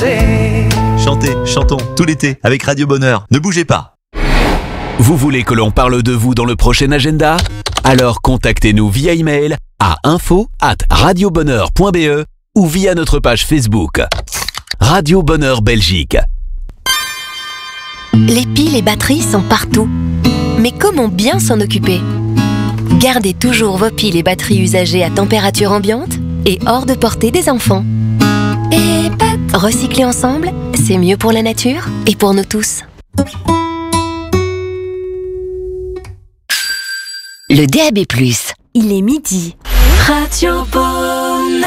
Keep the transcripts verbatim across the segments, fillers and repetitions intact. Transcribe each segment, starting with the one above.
danser. Chantez, chantons, tout l'été, avec Radio Bonheur. Ne bougez pas. Vous voulez que l'on parle de vous dans le prochain agenda ? Alors contactez-nous via email à info arobase radiobonheur point b e ou via notre page Facebook. Radio Bonheur Belgique. Les piles et batteries sont partout. Mais comment bien s'en occuper ? Gardez toujours vos piles et batteries usagées à température ambiante et hors de portée des enfants. Et pat, recycler ensemble, c'est mieux pour la nature et pour nous tous. Le D A B plus, il est midi. Radio Bonheur.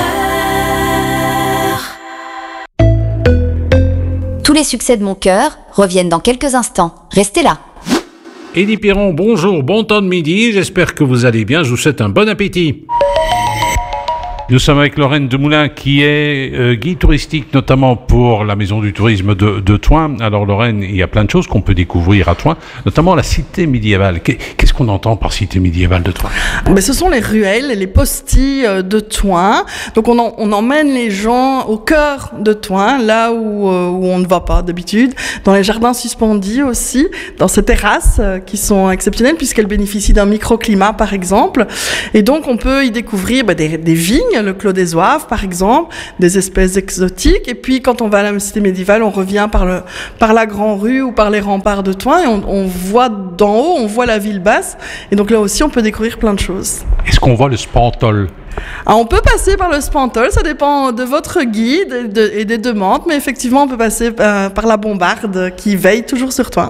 Tous les succès de mon cœur reviennent dans quelques instants. Restez là. Élie Piron, bonjour, bon temps de midi, j'espère que vous allez bien, je vous souhaite un bon appétit. Nous sommes avec Lorraine Demoulin qui est euh, guide touristique notamment pour la Maison du Tourisme de, de Thoin. Alors Lorraine, il y a plein de choses qu'on peut découvrir à Thoin, notamment la cité médiévale. Qu'est-ce qu'on entend par cité médiévale de Thoin ? Mais ce sont les ruelles et les postilles de Thoin. Donc on, en, on emmène les gens au cœur de Thoin, là où, euh, où on ne va pas d'habitude, dans les jardins suspendus aussi, dans ces terrasses euh, qui sont exceptionnelles puisqu'elles bénéficient d'un microclimat par exemple. Et donc on peut y découvrir bah, des, des vignes, le Clos des Oives par exemple, des espèces exotiques, et puis quand on va à la cité médiévale, on revient par, le, par la Grand Rue ou par les remparts de Thoin, et on, on voit d'en haut, on voit la ville basse, et donc là aussi on peut découvrir plein de choses. Est-ce qu'on voit le Spantol ? Ah, on peut passer par le Spantol, ça dépend de votre guide et, de, et des demandes, mais effectivement on peut passer euh, par la Bombarde qui veille toujours sur Thoin.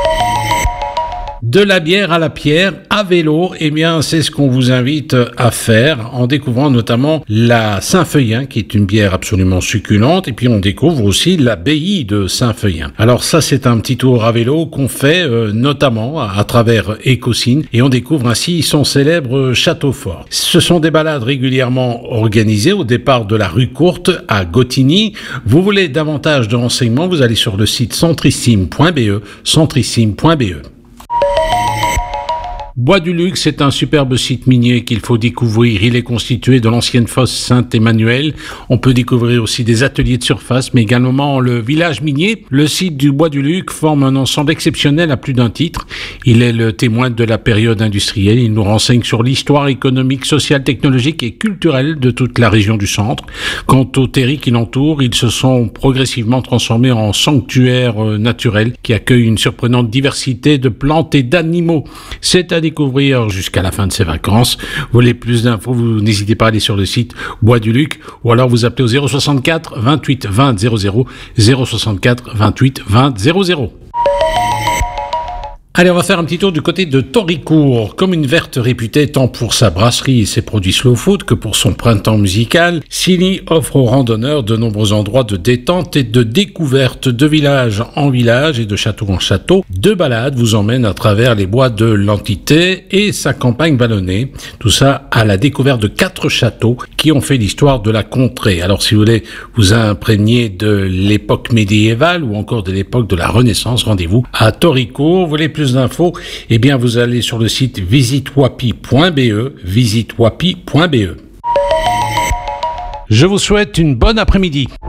De la bière à la pierre, à vélo, eh bien, c'est ce qu'on vous invite à faire en découvrant notamment la Saint-Feuillin, qui est une bière absolument succulente, et puis on découvre aussi l'abbaye de Saint-Feuillin. Alors ça, c'est un petit tour à vélo qu'on fait euh, notamment à, à travers Écosine, et on découvre ainsi son célèbre château fort. Ce sont des balades régulièrement organisées au départ de la rue Courte à Gottigny. Vous voulez davantage de renseignements, vous allez sur le site centrissime point b e, centrissime point b e. Bois du Luc, c'est un superbe site minier qu'il faut découvrir. Il est constitué de l'ancienne fosse Saint-Emmanuel. On peut découvrir aussi des ateliers de surface, mais également le village minier. Le site du Bois du Luc forme un ensemble exceptionnel à plus d'un titre. Il est le témoin de la période industrielle. Il nous renseigne sur l'histoire économique, sociale, technologique et culturelle de toute la région du centre. Quant aux terris qui l'entourent, ils se sont progressivement transformés en sanctuaires naturels qui accueillent une surprenante diversité de plantes et d'animaux. C'est à découvrir jusqu'à la fin de ses vacances. Vous voulez plus d'infos, vous n'hésitez pas à aller sur le site Bois du Luc ou alors vous appelez au zéro soixante-quatre vingt-huit vingt zéro zéro, zéro soixante-quatre vingt-huit vingt zéro zéro. Allez, on va faire un petit tour du côté de Toricourt. Commune verte réputée tant pour sa brasserie et ses produits slow food que pour son printemps musical, Silly offre aux randonneurs de nombreux endroits de détente et de découverte de village en village et de château en château. Deux balades vous emmènent à travers les bois de l'Entité et sa campagne vallonnée. Tout ça à la découverte de quatre châteaux qui ont fait l'histoire de la contrée. Alors si vous voulez vous imprégner de l'époque médiévale ou encore de l'époque de la Renaissance, rendez-vous à Toricourt. Vous voulez plus d'infos, eh bien vous allez sur le site visite wapi point b e, visite wapi point b e. Je vous souhaite une bonne après-midi.